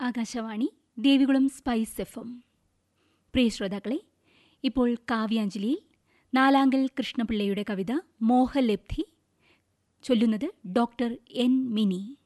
Akashvani Devikulam spice എഫ്.എം. പ്രിയ ശ്രോതാക്കളെ, ഇപ്പോൾ കാവ്യാഞ്ജലിയിൽ നാലാങ്കൽ കൃഷ്ണപിള്ളയുടെ കവിത മോഹലബ്ധി ചൊല്ലുന്നത് ഡോക്ടർ എൻ മിനി.